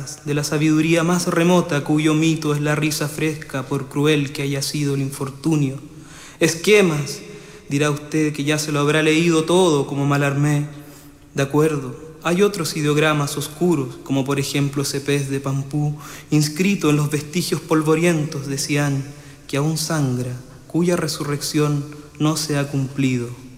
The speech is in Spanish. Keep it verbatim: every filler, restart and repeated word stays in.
cartas, de la sabiduría más remota cuyo mito es la risa fresca por cruel que haya sido el infortunio. Esquemas, dirá usted que ya se lo habrá leído todo como Mallarmé. De acuerdo, hay otros ideogramas oscuros, como por ejemplo ese pez de Pampú, inscrito en los vestigios polvorientos de Cian, que aún sangra, cuya resurrección no se ha cumplido.